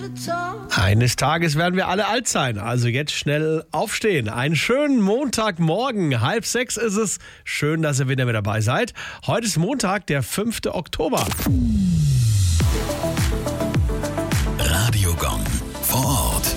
Eines Tages werden wir alle alt sein, also jetzt schnell aufstehen. Einen schönen Montagmorgen, 5:30 ist es. Schön, dass ihr wieder mit dabei seid. Heute ist Montag, der 5. Oktober. Radio Gong vor Ort.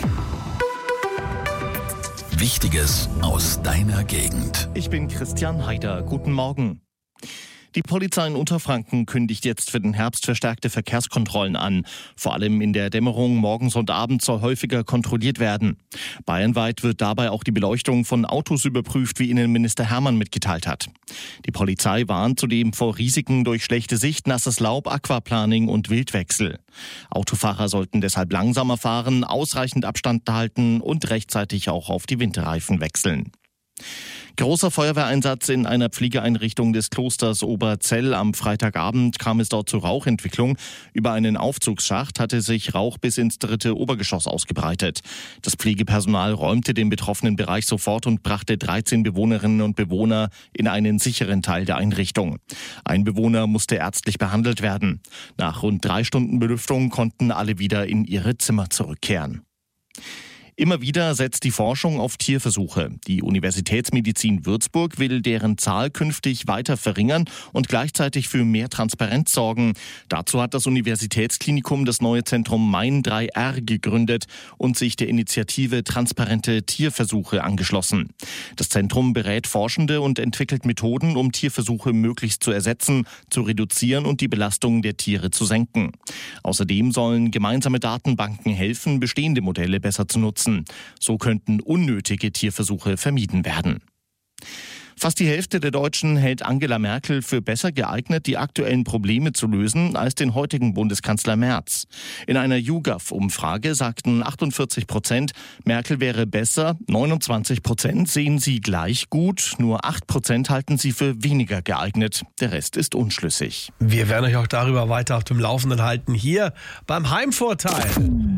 Wichtiges aus deiner Gegend. Ich bin Christian Heider. Guten Morgen. Die Polizei in Unterfranken kündigt jetzt für den Herbst verstärkte Verkehrskontrollen an. Vor allem in der Dämmerung morgens und abends soll häufiger kontrolliert werden. Bayernweit wird dabei auch die Beleuchtung von Autos überprüft, wie Innenminister Hermann mitgeteilt hat. Die Polizei warnt zudem vor Risiken durch schlechte Sicht, nasses Laub, Aquaplaning und Wildwechsel. Autofahrer sollten deshalb langsamer fahren, ausreichend Abstand halten und rechtzeitig auch auf die Winterreifen wechseln. Großer Feuerwehreinsatz in einer Pflegeeinrichtung des Klosters Oberzell. Am Freitagabend kam es dort zu Rauchentwicklung. Über einen Aufzugsschacht hatte sich Rauch bis ins 3. Obergeschoss ausgebreitet. Das Pflegepersonal räumte den betroffenen Bereich sofort und brachte 13 Bewohnerinnen und Bewohner in einen sicheren Teil der Einrichtung. Ein Bewohner musste ärztlich behandelt werden. Nach rund 3 Stunden Belüftung konnten alle wieder in ihre Zimmer zurückkehren. Immer wieder setzt die Forschung auf Tierversuche. Die Universitätsmedizin Würzburg will deren Zahl künftig weiter verringern und gleichzeitig für mehr Transparenz sorgen. Dazu hat das Universitätsklinikum das neue Zentrum Main3R gegründet und sich der Initiative Transparente Tierversuche angeschlossen. Das Zentrum berät Forschende und entwickelt Methoden, um Tierversuche möglichst zu ersetzen, zu reduzieren und die Belastung der Tiere zu senken. Außerdem sollen gemeinsame Datenbanken helfen, bestehende Modelle besser zu nutzen. So könnten unnötige Tierversuche vermieden werden. Fast die Hälfte der Deutschen hält Angela Merkel für besser geeignet, die aktuellen Probleme zu lösen, als den heutigen Bundeskanzler Merz. In einer YouGov-Umfrage sagten 48%, Merkel wäre besser, 29% sehen sie gleich gut, nur 8% halten sie für weniger geeignet. Der Rest ist unschlüssig. Wir werden euch auch darüber weiter auf dem Laufenden halten, hier beim Heimvorteil.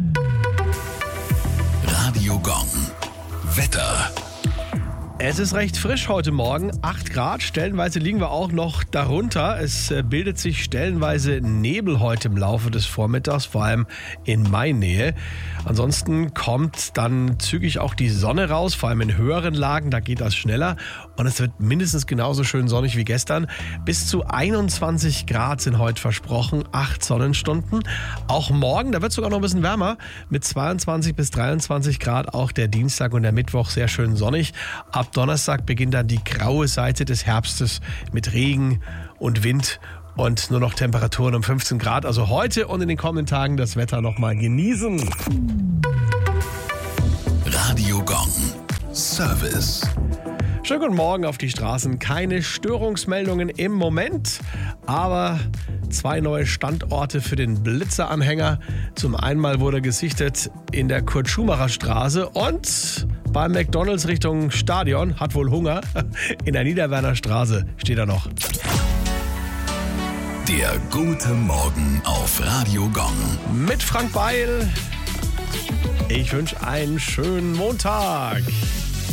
Radio Gong. Wetter. Es ist recht frisch heute Morgen, 8 Grad, stellenweise liegen wir auch noch darunter. Es bildet sich stellenweise Nebel heute im Laufe des Vormittags, vor allem in Mainnähe. Ansonsten kommt dann zügig auch die Sonne raus, vor allem in höheren Lagen, da geht das schneller. Und es wird mindestens genauso schön sonnig wie gestern. Bis zu 21 Grad sind heute versprochen, 8 Sonnenstunden. Auch morgen, da wird es sogar noch ein bisschen wärmer, mit 22 bis 23 Grad, auch der Dienstag und der Mittwoch sehr schön sonnig. Ab Donnerstag beginnt dann die graue Seite des Herbstes mit Regen und Wind und nur noch Temperaturen um 15 Grad. Also heute und in den kommenden Tagen das Wetter noch mal genießen. Radio Gong. Service. Schönen guten Morgen auf die Straßen. Keine Störungsmeldungen im Moment, aber 2 neue Standorte für den Blitzeranhänger. Zum einen wurde gesichtet in der Kurt-Schumacher-Straße und beim McDonald's Richtung Stadion, hat wohl Hunger. In der Niederwerner Straße steht er noch. Der gute Morgen auf Radio Gong. Mit Frank Beil. Ich wünsche einen schönen Montag.